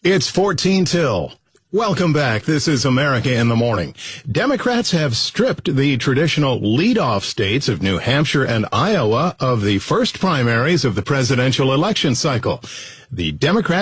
It's 14 till. Welcome back. This is America in the Morning. Democrats have stripped the traditional lead-off states of New Hampshire and Iowa of the first primaries of the presidential election cycle. The Democrats